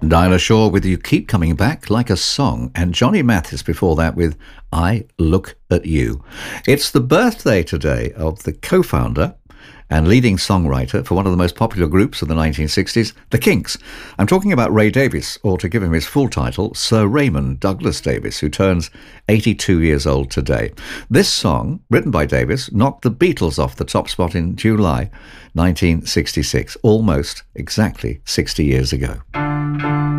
Dinah Shore with You Keep Coming Back Like a Song, and Johnny Mathis before that with I Look at You. It's the birthday today of the co-founder and leading songwriter for one of the most popular groups of the 1960s, the Kinks. I'm talking about Ray Davies, or to give him his full title, Sir Raymond Douglas Davies, who turns 82 years old today. This song, written by Davies, knocked the Beatles off the top spot in July 1966, almost exactly 60 years ago.